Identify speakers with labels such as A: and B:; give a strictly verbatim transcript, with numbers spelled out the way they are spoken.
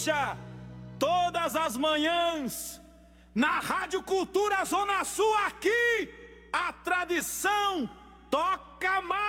A: gaúcha, todas as manhãs, na Rádio Cultura Zona Sul aqui, a tradição toca mais.